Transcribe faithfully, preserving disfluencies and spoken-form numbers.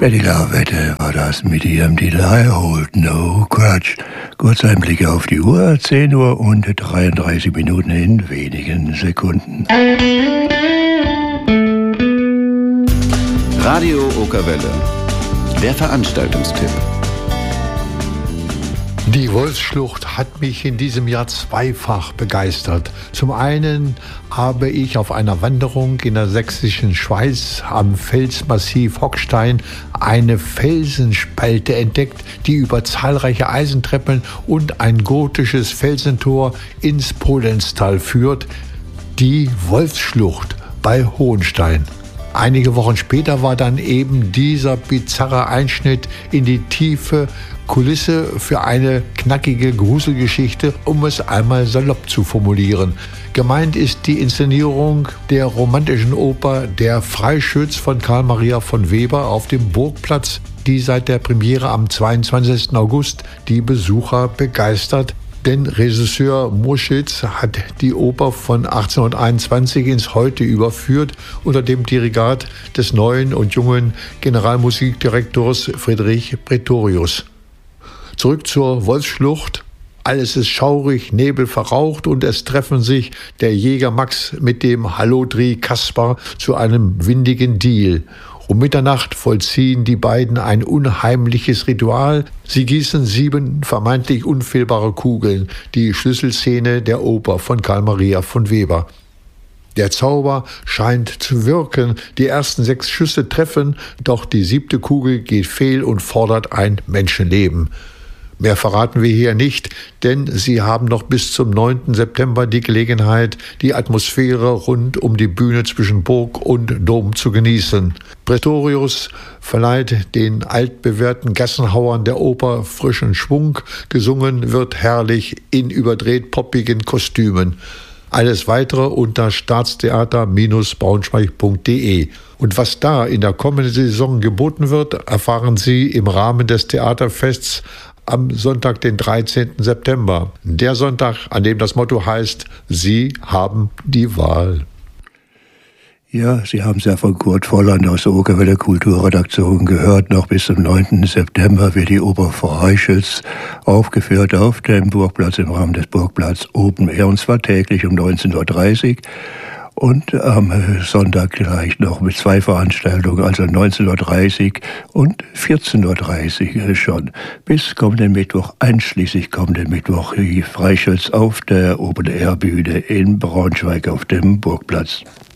Betty Lavette war das mit ihrem Titel I Hold No Grudge. Kurz ein Blick auf die Uhr, zehn Uhr und dreiunddreißig Minuten in wenigen Sekunden. Radio Okerwelle, der Veranstaltungstipp. Die Wolfsschlucht hat mich in diesem Jahr zweifach begeistert. Zum einen habe ich auf einer Wanderung in der sächsischen Schweiz am Felsmassiv Hockstein eine Felsenspalte entdeckt, die über zahlreiche Eisentreppen und ein gotisches Felsentor ins Polenztal führt, die Wolfsschlucht bei Hohenstein. Einige Wochen später war dann eben dieser bizarre Einschnitt in die tiefe Kulisse für eine knackige Gruselgeschichte, um es einmal salopp zu formulieren. Gemeint ist die Inszenierung der romantischen Oper Der Freischütz von Karl Maria von Weber auf dem Burgplatz, die seit der Premiere am zweiundzwanzigsten August die Besucher begeistert. Denn Regisseur Muschitz hat die Oper von achtzehnhunderteinundzwanzig ins Heute überführt unter dem Dirigat des neuen und jungen Generalmusikdirektors Friedrich Pretorius. Zurück zur Wolfsschlucht. Alles ist schaurig, Nebel verraucht und es treffen sich der Jäger Max mit dem Hallodri Kaspar zu einem windigen Deal. Um Mitternacht vollziehen die beiden ein unheimliches Ritual. Sie gießen sieben vermeintlich unfehlbare Kugeln, die Schlüsselszene der Oper von Karl Maria von Weber. Der Zauber scheint zu wirken, die ersten sechs Schüsse treffen, doch die siebte Kugel geht fehl und fordert ein Menschenleben. Mehr verraten wir hier nicht, denn Sie haben noch bis zum neunten September die Gelegenheit, die Atmosphäre rund um die Bühne zwischen Burg und Dom zu genießen. Pretorius verleiht den altbewährten Gassenhauern der Oper frischen Schwung, gesungen wird herrlich in überdreht poppigen Kostümen. Alles Weitere unter staatstheater Bindestrich braunschweig punkt de. Und was da in der kommenden Saison geboten wird, erfahren Sie im Rahmen des Theaterfests am Sonntag, den dreizehnten September. Der Sonntag, an dem das Motto heißt, Sie haben die Wahl. Ja, Sie haben es ja von Kurt Volland aus der Okerwelle Kulturredaktion gehört. Noch bis zum neunten September wird die Oper Freischütz aufgeführt auf dem Burgplatz im Rahmen des Burgplatz Open Air, und zwar täglich um neunzehn Uhr dreißig. Und am Sonntag gleich noch mit zwei Veranstaltungen, also neunzehn Uhr dreißig und vierzehn Uhr dreißig schon. Bis kommenden Mittwoch, einschließlich kommenden Mittwoch, die Freischütz auf der Open Air Bühne in Braunschweig auf dem Burgplatz.